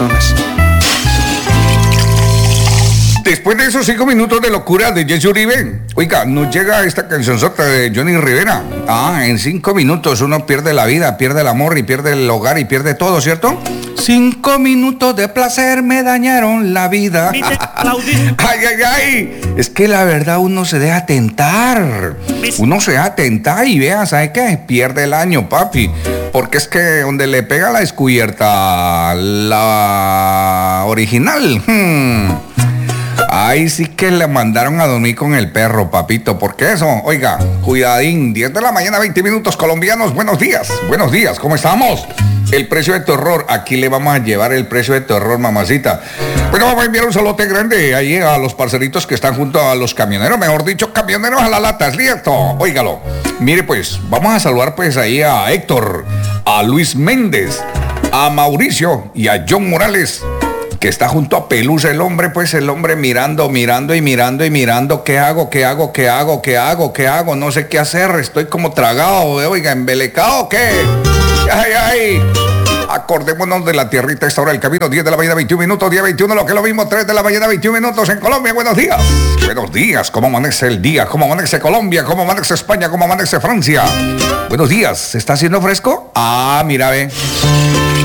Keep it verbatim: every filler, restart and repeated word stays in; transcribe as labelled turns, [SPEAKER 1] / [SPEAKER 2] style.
[SPEAKER 1] personas.
[SPEAKER 2] Después de esos cinco minutos de locura de Jesse Uribe, oiga, nos llega esta cancionzota de Johnny Rivera. Ah, en cinco minutos uno pierde la vida, pierde el amor y pierde el hogar y pierde todo, ¿cierto? Cinco minutos de placer me dañaron la vida. Ay, ay, ay. Es que la verdad uno se deja tentar. Uno se deja tentar y vea, ¿sabe qué? Pierde el año, papi. Porque es que donde le pega la descubierta, la original, hmm, ahí sí que le mandaron a dormir con el perro, papito. ¿Por qué eso? Oiga, cuidadín, diez de la mañana, veinte minutos, colombianos, buenos días. Buenos días, ¿cómo estamos? El precio de terror, aquí le vamos a llevar el precio de terror, mamacita. Bueno, vamos a enviar un saludote grande ahí a los parceritos que están junto a los camioneros, mejor dicho, camioneros a las latas, ¿listo? Óigalo. Mire pues, vamos a saludar pues ahí a Héctor, a Luis Méndez, a Mauricio y a John Morales, que está junto a Pelusa, el hombre, pues el hombre mirando, mirando y mirando y mirando, ¿qué hago, qué hago, qué hago, qué hago, qué hago? No sé qué hacer, estoy como tragado, oiga, embelecado, ¿qué? Ay, ay, acordémonos de la tierrita, esta hora del camino, diez de la mañana, veintiún minutos, día veintiuno, lo que es lo mismo, tres de la mañana, veintiún minutos en Colombia. Buenos días, buenos días, ¿cómo amanece el día? ¿Cómo amanece Colombia? ¿Cómo amanece España? ¿Cómo amanece Francia? Buenos días, ¿se está haciendo fresco? Ah, mira, ve.